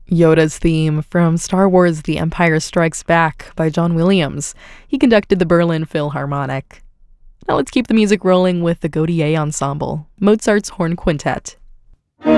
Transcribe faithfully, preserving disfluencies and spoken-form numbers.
Yoda's theme from Star Wars The Empire Strikes Back by John Williams. He conducted the Berlin Philharmonic. Now let's keep the music rolling with the Gaudier Ensemble, Mozart's Horn Quintet.